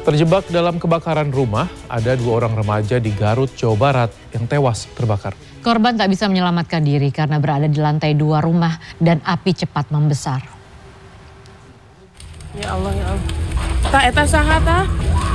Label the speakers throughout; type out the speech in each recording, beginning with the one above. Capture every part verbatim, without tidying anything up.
Speaker 1: Terjebak dalam kebakaran rumah, ada dua orang remaja di Garut, Jawa Barat yang tewas terbakar.
Speaker 2: Korban tak bisa menyelamatkan diri karena berada di lantai dua rumah dan api cepat membesar.
Speaker 3: Ya Allah, ya Allah. Tak eta saha tah?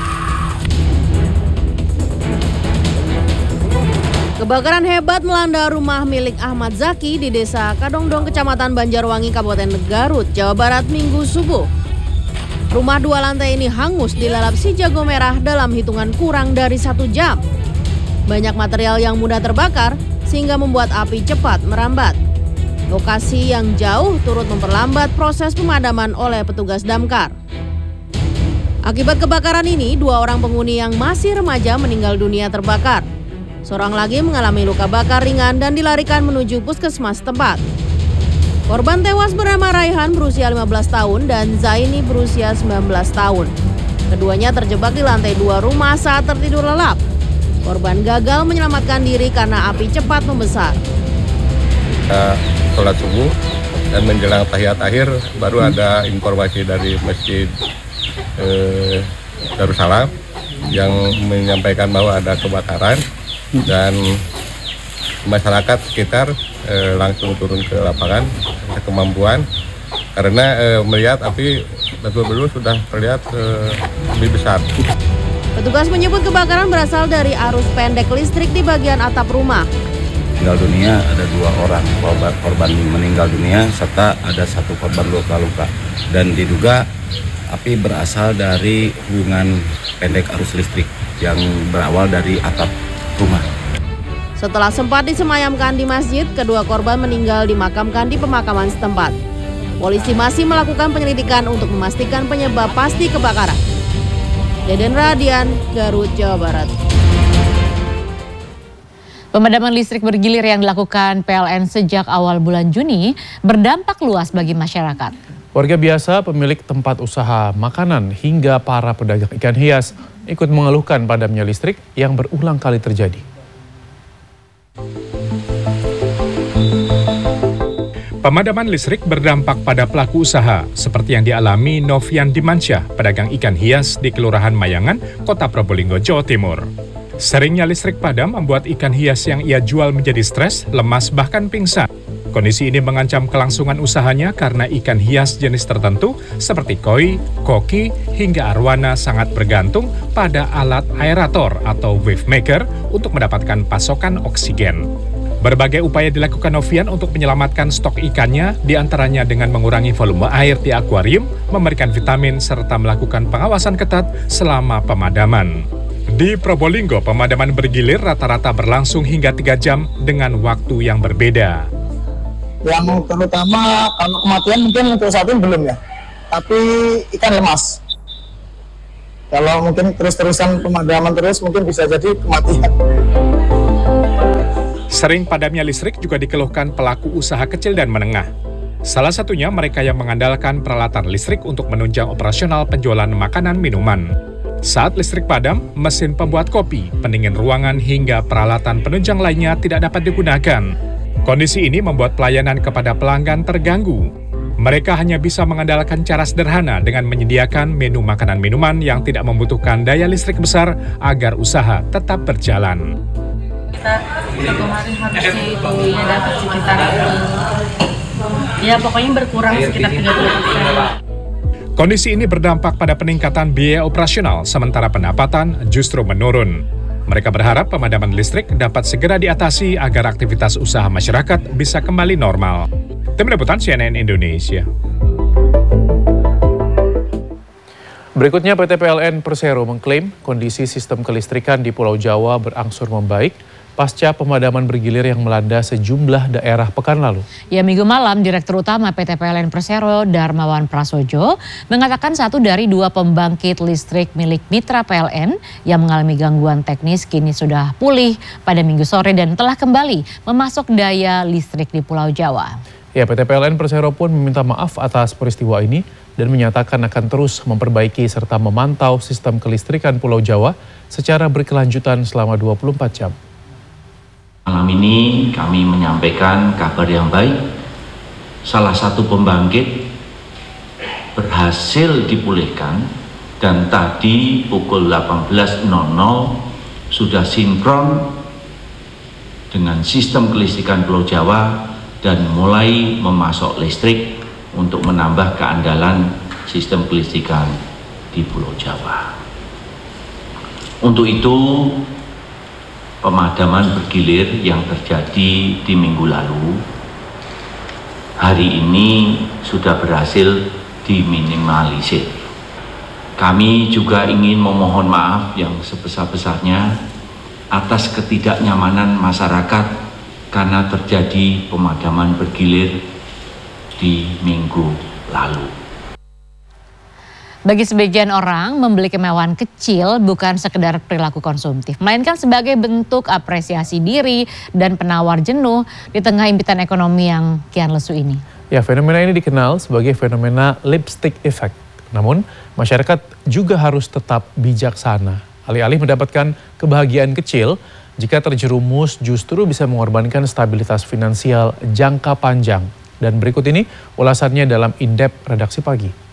Speaker 4: Kebakaran hebat melanda rumah milik Ahmad Zaki di Desa Kadongdong, Kecamatan Banjarwangi, Kabupaten Garut, Jawa Barat, Minggu subuh. Rumah dua lantai ini hangus dilalap si jago merah dalam hitungan kurang dari satu jam. Banyak material yang mudah terbakar sehingga membuat api cepat merambat. Lokasi yang jauh turut memperlambat proses pemadaman oleh petugas damkar. Akibat kebakaran ini, dua orang penghuni yang masih remaja meninggal dunia terbakar. Seorang lagi mengalami luka bakar ringan dan dilarikan menuju puskesmas tempat. Korban tewas bernama Raihan berusia lima belas tahun dan Zaini berusia sembilan belas tahun. Keduanya terjebak di lantai dua rumah saat tertidur lelap. Korban gagal menyelamatkan diri karena api cepat membesar.
Speaker 5: Kita sholat subuh dan menjelang tahiyat akhir baru ada informasi dari Masjid eh, Darussalam yang menyampaikan bahwa ada kebakaran dan masyarakat sekitar eh, langsung turun ke lapangan kemampuan karena eh, melihat api betul-betul sudah terlihat eh, lebih besar.
Speaker 4: Petugas menyebut kebakaran berasal dari arus pendek listrik di bagian atap rumah.
Speaker 6: Meninggal dunia ada dua orang korban, korban meninggal dunia serta ada satu korban luka-luka dan diduga api berasal dari hubungan pendek arus listrik yang berawal dari atap rumah.
Speaker 4: Setelah sempat disemayamkan di masjid, kedua korban meninggal dimakamkan di pemakaman setempat. Polisi masih melakukan penyelidikan untuk memastikan penyebab pasti kebakaran. Deden Radian, Garut, Jawa Barat.
Speaker 2: Pemadaman listrik bergilir yang dilakukan P L N sejak awal bulan Juni berdampak luas bagi masyarakat.
Speaker 1: Warga biasa, pemilik tempat usaha makanan hingga para pedagang ikan hias ikut mengeluhkan padamnya listrik yang berulang kali terjadi.
Speaker 7: Pemadaman listrik berdampak pada pelaku usaha, seperti yang dialami Novian Dimansyah, pedagang ikan hias di Kelurahan Mayangan, Kota Probolinggo, Jawa Timur. Seringnya listrik padam membuat ikan hias yang ia jual menjadi stres, lemas, bahkan pingsan. Kondisi ini mengancam kelangsungan usahanya karena ikan hias jenis tertentu seperti koi, koki, hingga arwana sangat bergantung pada alat aerator atau wave maker untuk mendapatkan pasokan oksigen. Berbagai upaya dilakukan Novian untuk menyelamatkan stok ikannya, diantaranya dengan mengurangi volume air di akuarium, memberikan vitamin, serta melakukan pengawasan ketat selama pemadaman. Di Probolinggo, pemadaman bergilir rata-rata berlangsung hingga tiga jam dengan waktu yang berbeda.
Speaker 8: Yang terutama kalau kematian mungkin untuk saat ini belum ya, tapi ikan lemas. Kalau mungkin terus-terusan pemadaman terus mungkin bisa jadi kematian.
Speaker 7: Sering padamnya listrik juga dikeluhkan pelaku usaha kecil dan menengah. Salah satunya mereka yang mengandalkan peralatan listrik untuk menunjang operasional penjualan makanan minuman. Saat listrik padam, mesin pembuat kopi, pendingin ruangan hingga peralatan penunjang lainnya tidak dapat digunakan. Kondisi ini membuat pelayanan kepada pelanggan terganggu. Mereka hanya bisa mengandalkan cara sederhana dengan menyediakan menu makanan minuman yang tidak membutuhkan daya listrik besar agar usaha tetap berjalan.
Speaker 3: Kita satu hari harus dihitunginya dapat sekitar ya pokoknya berkurang sekitar tiga puluh persen.
Speaker 7: Kondisi ini berdampak pada peningkatan biaya operasional sementara pendapatan justru menurun. Mereka berharap pemadaman listrik dapat segera diatasi agar aktivitas usaha masyarakat bisa kembali normal. Tim Liputan C N N Indonesia.
Speaker 1: Berikutnya P T P L N Persero mengklaim kondisi sistem kelistrikan di Pulau Jawa berangsur membaik pasca pemadaman bergilir yang melanda sejumlah daerah pekan lalu.
Speaker 2: Ya, minggu malam Direktur Utama P T P L N Persero Darmawan Prasojo mengatakan satu dari dua pembangkit listrik milik mitra P L N yang mengalami gangguan teknis kini sudah pulih pada minggu sore dan telah kembali memasok daya listrik di Pulau Jawa.
Speaker 1: Ya, P T P L N Persero pun meminta maaf atas peristiwa ini dan menyatakan akan terus memperbaiki serta memantau sistem kelistrikan Pulau Jawa secara berkelanjutan selama dua puluh empat jam.
Speaker 9: Malam ini kami menyampaikan kabar yang baik. Salah satu pembangkit berhasil dipulihkan Dan tadi pukul delapan belas nol nol sudah sinkron dengan sistem kelistrikan Pulau Jawa dan mulai memasok listrik untuk menambah keandalan sistem kelistrikan di Pulau Jawa. Untuk itu, pemadaman bergilir yang terjadi di minggu lalu, hari ini sudah berhasil diminimalisir. Kami juga ingin memohon maaf yang sebesar-besarnya atas ketidaknyamanan masyarakat karena terjadi pemadaman bergilir di minggu lalu.
Speaker 2: Bagi sebagian orang, membeli kemewahan kecil bukan sekedar perilaku konsumtif, melainkan sebagai bentuk apresiasi diri dan penawar jenuh di tengah impitan ekonomi yang kian lesu ini.
Speaker 1: Ya, fenomena ini dikenal sebagai fenomena lipstick effect. Namun, masyarakat juga harus tetap bijaksana. Alih-alih mendapatkan kebahagiaan kecil, jika terjerumus justru bisa mengorbankan stabilitas finansial jangka panjang. Dan berikut ini ulasannya dalam In-Depth Redaksi Pagi.